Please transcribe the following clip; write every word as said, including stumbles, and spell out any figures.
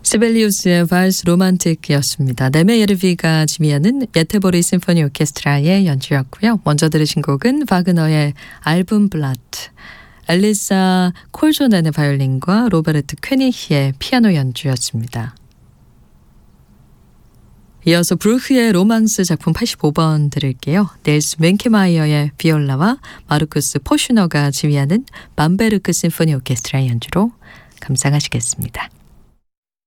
시벨리우스의 발스 로만틱이었습니다. 네메 예르비가 지휘하는 예테보리 심포니 오케스트라의 연주였고요. 먼저 들으신 곡은 바그너의 알분 블라트, 엘리사 콜조넨의 바이올린과 로베르트 퀘니히의 피아노 연주였습니다. 이어서 브루흐의 로망스 작품 팔십오 번 들을게요. 넬스 멘케마이어의 비올라와 마르쿠스 포슈너가 지휘하는 밤베르크 심포니 오케스트라의 연주로 감상하시겠습니다.